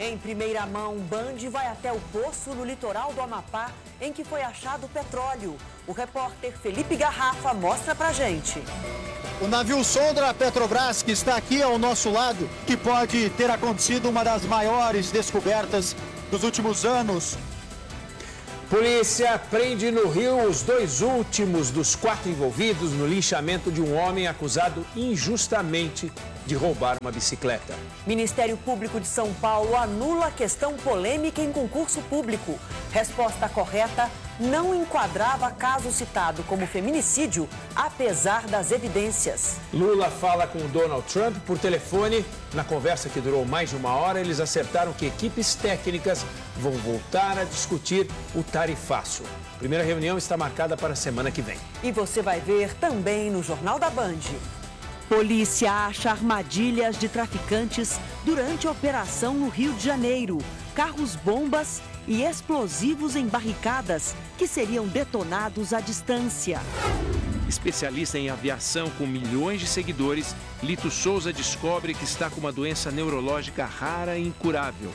Em primeira mão, Band vai até o poço no litoral do Amapá, em que foi achado petróleo. O repórter Felipe Garrafa mostra pra gente. O navio sonda da Petrobras, que está aqui ao nosso lado, que pode ter acontecido uma das maiores descobertas dos últimos anos. Polícia prende no Rio os 2 últimos dos 4 envolvidos no linchamento de um homem acusado injustamente de roubar uma bicicleta. Ministério Público de São Paulo anula questão polêmica em concurso público. Resposta correta: não enquadrava caso citado como feminicídio, apesar das evidências. Lula fala com Donald Trump por telefone. Na conversa que durou mais de 1 hora, eles acertaram que equipes técnicas vão voltar a discutir o tarifaço. A primeira reunião está marcada para a semana que vem. E você vai ver também no Jornal da Band. Polícia acha armadilhas de traficantes durante a operação no Rio de Janeiro. Carros-bombas e explosivos em barricadas que seriam detonados à distância. Especialista em aviação com milhões de seguidores, Lito Souza descobre que está com uma doença neurológica rara e incurável.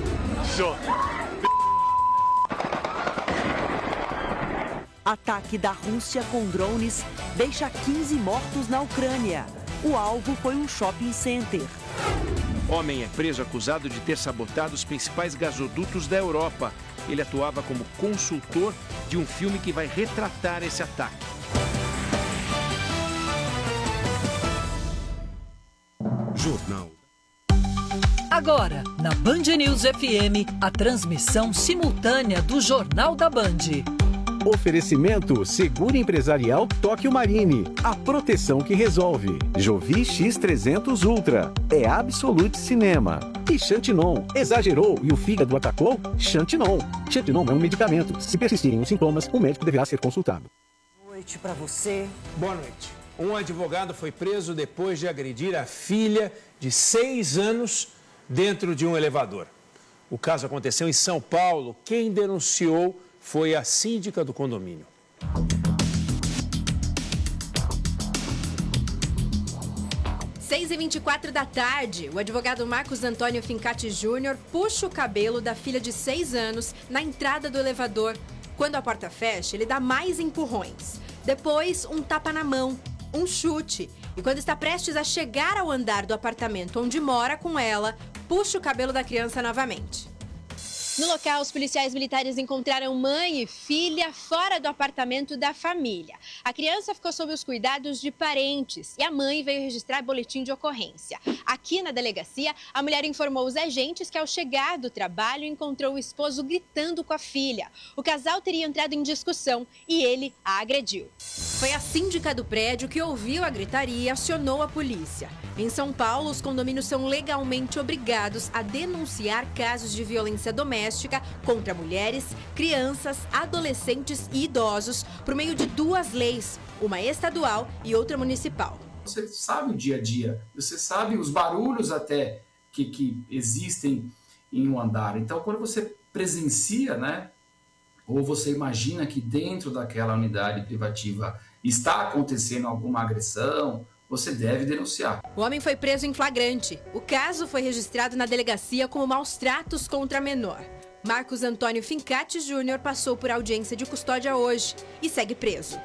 Ataque da Rússia com drones deixa 15 mortos na Ucrânia. O alvo foi um shopping center. Homem é preso acusado de ter sabotado os principais gasodutos da Europa. Ele atuava como consultor de um filme que vai retratar esse ataque. Jornal. Agora, na Band News FM, a transmissão simultânea do Jornal da Band. Oferecimento Seguro Empresarial Tóquio Marine. A proteção que resolve. Jovi X300 Ultra. É Absolute Cinema. E Xantinon. Exagerou e o fígado atacou? Xantinon. Xantinon é um medicamento. Se persistirem os sintomas, o médico deverá ser consultado. Boa noite para você. Boa noite. Um advogado foi preso depois de agredir a filha de 6 anos dentro de um elevador. O caso aconteceu em São Paulo. Quem denunciou foi a síndica do condomínio. Seis e 24 da tarde, o advogado Marcos Antônio Fincati Júnior puxa o cabelo da filha de 6 anos na entrada do elevador. Quando a porta fecha, ele dá mais empurrões. Depois, um tapa na mão, um chute. E quando está prestes a chegar ao andar do apartamento onde mora com ela, puxa o cabelo da criança novamente. No local, os policiais militares encontraram mãe e filha fora do apartamento da família. A criança ficou sob os cuidados de parentes e a mãe veio registrar boletim de ocorrência. Aqui na delegacia, a mulher informou os agentes que ao chegar do trabalho encontrou o esposo gritando com a filha. O casal teria entrado em discussão e ele a agrediu. Foi a síndica do prédio que ouviu a gritaria e acionou a polícia. Em São Paulo, os condomínios são legalmente obrigados a denunciar casos de violência doméstica contra mulheres, crianças, adolescentes e idosos por meio de 2 leis, uma estadual e outra municipal. Você sabe o dia a dia, você sabe os barulhos até que existem em um andar. Então, quando você presencia, né, ou você imagina que dentro daquela unidade privativa está acontecendo alguma agressão, você deve denunciar. O homem foi preso em flagrante. O caso foi registrado na delegacia como maus-tratos contra a menor. Marcos Antônio Fincati Júnior passou por audiência de custódia hoje e segue preso.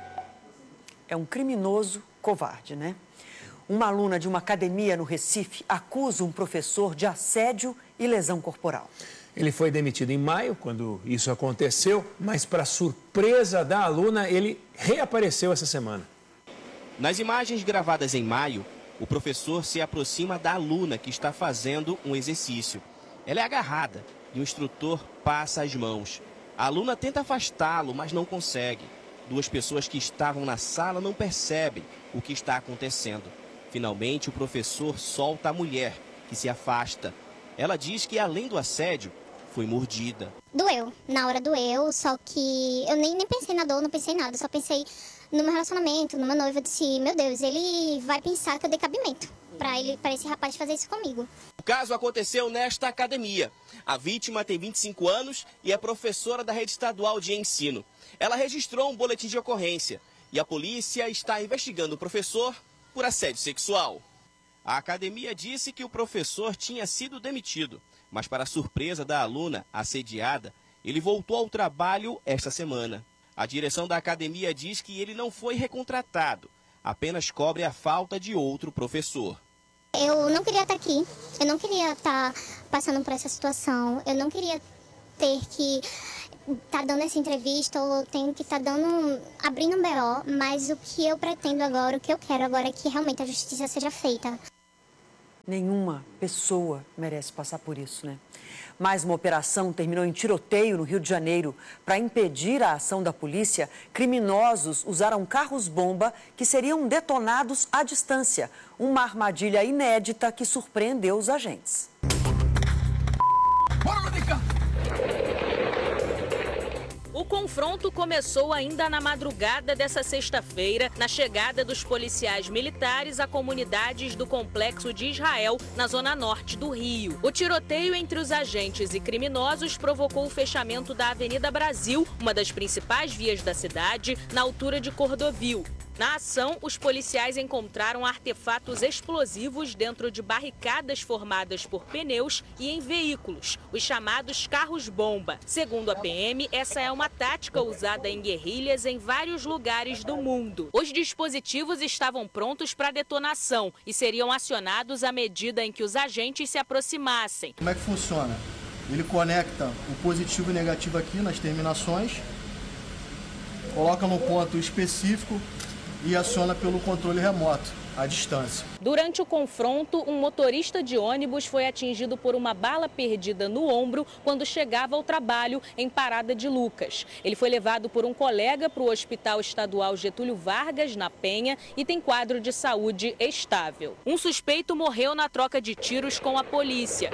É um criminoso covarde, né? Uma aluna de uma academia no Recife acusa um professor de assédio e lesão corporal. Ele foi demitido em maio, quando isso aconteceu, mas para surpresa da aluna, ele reapareceu essa semana. Nas imagens gravadas em maio, o professor se aproxima da aluna que está fazendo um exercício. Ela é agarrada e o instrutor passa as mãos. A aluna tenta afastá-lo, mas não consegue. 2 pessoas que estavam na sala não percebem o que está acontecendo. Finalmente, o professor solta a mulher, que se afasta. Ela diz que, além do assédio, foi mordida. Doeu. Na hora doeu, só que eu nem pensei na dor, não pensei em nada. Só pensei no meu relacionamento, numa noiva. Eu disse, meu Deus, ele vai pensar que eu dei cabimento para esse rapaz fazer isso comigo. O caso aconteceu nesta academia. A vítima tem 25 anos e é professora da rede estadual de ensino. Ela registrou um boletim de ocorrência e a polícia está investigando o professor por assédio sexual. A academia disse que o professor tinha sido demitido. Mas, para a surpresa da aluna assediada, ele voltou ao trabalho esta semana. A direção da academia diz que ele não foi recontratado, apenas cobre a falta de outro professor. Eu não queria estar aqui, eu não queria estar passando por essa situação, eu não queria ter que estar dando essa entrevista ou tenho que estar abrindo um BO, mas o que eu pretendo agora, o que eu quero agora é que realmente a justiça seja feita. Nenhuma pessoa merece passar por isso, né? Mais uma operação terminou em tiroteio no Rio de Janeiro. Para impedir a ação da polícia, criminosos usaram carros-bomba que seriam detonados à distância. Uma armadilha inédita que surpreendeu os agentes. Bora, vem cá! O confronto começou ainda na madrugada dessa sexta-feira, na chegada dos policiais militares a comunidades do Complexo de Israel, na zona norte do Rio. O tiroteio entre os agentes e criminosos provocou o fechamento da Avenida Brasil, uma das principais vias da cidade, na altura de Cordovil. Na ação, os policiais encontraram artefatos explosivos dentro de barricadas formadas por pneus e em veículos, os chamados carros-bomba. Segundo a PM, essa é uma tática usada em guerrilhas em vários lugares do mundo. Os dispositivos estavam prontos para detonação e seriam acionados à medida em que os agentes se aproximassem. Como é que funciona? Ele conecta o positivo e negativo aqui nas terminações, coloca no ponto específico e aciona pelo controle remoto, à distância. Durante o confronto, um motorista de ônibus foi atingido por uma bala perdida no ombro quando chegava ao trabalho em Parada de Lucas. Ele foi levado por um colega para o Hospital Estadual Getúlio Vargas, na Penha, e tem quadro de saúde estável. Um suspeito morreu na troca de tiros com a polícia.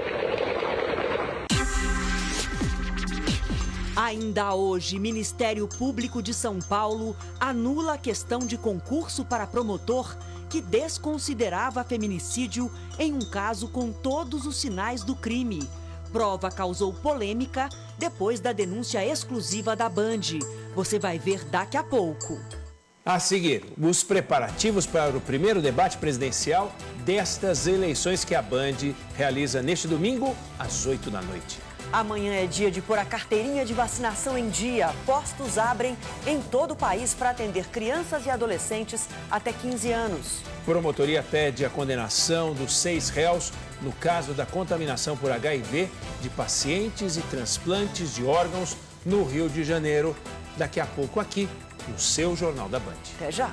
Ainda hoje, Ministério Público de São Paulo anula a questão de concurso para promotor que desconsiderava feminicídio em um caso com todos os sinais do crime. Prova causou polêmica depois da denúncia exclusiva da Band. Você vai ver daqui a pouco. A seguir, os preparativos para o primeiro debate presidencial destas eleições que a Band realiza neste domingo, às 8 da noite. Amanhã é dia de pôr a carteirinha de vacinação em dia. Postos abrem em todo o país para atender crianças e adolescentes até 15 anos. Promotoria pede a condenação dos 6 réus no caso da contaminação por HIV de pacientes e transplantes de órgãos no Rio de Janeiro. Daqui a pouco aqui, no seu Jornal da Band. Até já.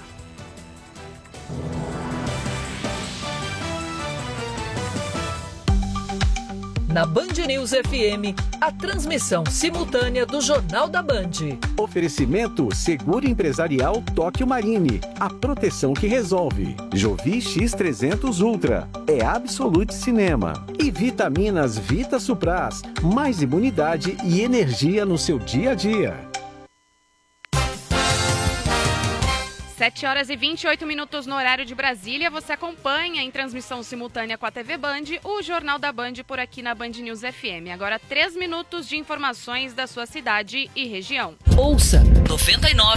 Na Band News FM, a transmissão simultânea do Jornal da Band. Oferecimento Seguro Empresarial Tóquio Marine. A proteção que resolve. Jovi X300 Ultra. É Absolute Cinema. E vitaminas Vita Supras. Mais imunidade e energia no seu dia a dia. 7h28 no horário de Brasília. Você acompanha em transmissão simultânea com a TV Band o Jornal da Band por aqui na Band News FM. Agora 3 minutos de informações da sua cidade e região. Ouça 99,9